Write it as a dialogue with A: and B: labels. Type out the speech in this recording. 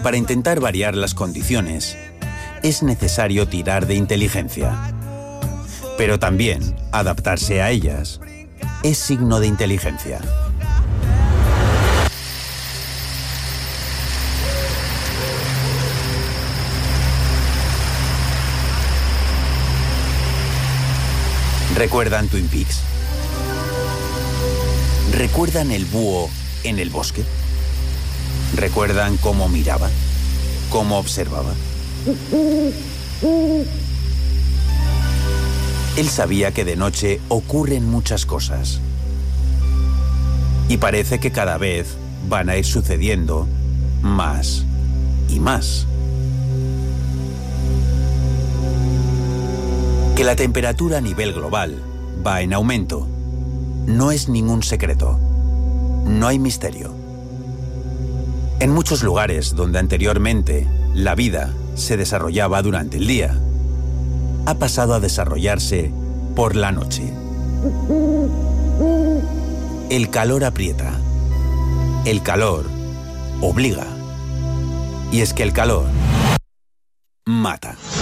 A: Para intentar variar las condiciones, es necesario tirar de inteligencia. Pero también adaptarse a ellas es signo de inteligencia. ¿Recuerdan Twin Peaks? ¿Recuerdan el búho en el bosque? ¿Recuerdan cómo miraba? ¿Cómo observaba? Él sabía que de noche ocurren muchas cosas. Y parece que cada vez van a ir sucediendo más y más. Que la temperatura a nivel global va en aumento no es ningún secreto. No hay misterio. En muchos lugares donde anteriormente la vida se desarrollaba durante el día, ha pasado a desarrollarse por la noche. El calor aprieta. El calor obliga. Y es que el calor mata.